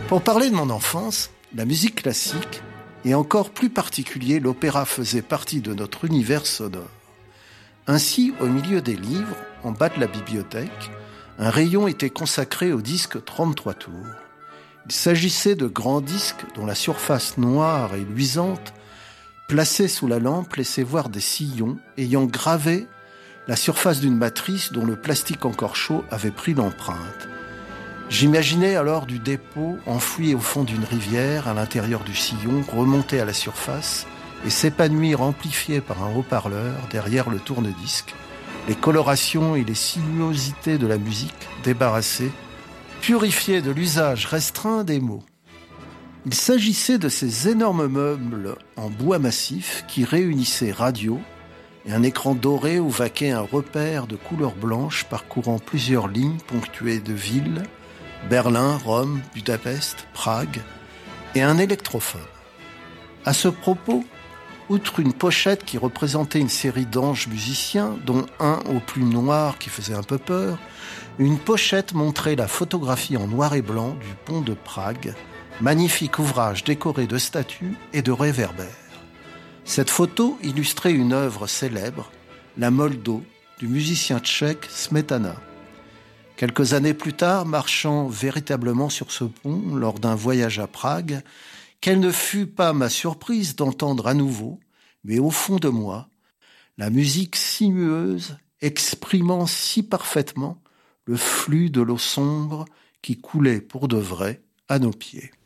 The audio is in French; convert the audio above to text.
Pour parler de mon enfance, la musique classique, et encore plus particulier l'opéra faisait partie de notre univers sonore. Ainsi, au milieu des livres, en bas de la bibliothèque, un rayon était consacré aux disques 33 tours. Il s'agissait de grands disques dont la surface noire et luisante, placée sous la lampe, laissait voir des sillons ayant gravé la surface d'une matrice dont le plastique encore chaud avait pris l'empreinte. J'imaginais alors du dépôt enfoui au fond d'une rivière, à l'intérieur du sillon, remonter à la surface et s'épanouir amplifié par un haut-parleur derrière le tourne-disque, les colorations et les sinuosités de la musique débarrassées, purifiées de l'usage restreint des mots. Il s'agissait de ces énormes meubles en bois massif qui réunissaient radio et un écran doré où vaquait un repère de couleur blanche parcourant plusieurs lignes ponctuées de villes, Berlin, Rome, Budapest, Prague, et un électrophone. À ce propos, outre une pochette qui représentait une série d'anges musiciens, dont un au plus noir qui faisait un peu peur, une pochette montrait la photographie en noir et blanc du pont de Prague, magnifique ouvrage décoré de statues et de réverbères. Cette photo illustrait une œuvre célèbre, la Moldo, du musicien tchèque Smetana. Quelques années plus tard, marchant véritablement sur ce pont lors d'un voyage à Prague, quelle ne fut pas ma surprise d'entendre à nouveau, mais au fond de moi, la musique sinueuse exprimant si parfaitement le flux de l'eau sombre qui coulait pour de vrai à nos pieds.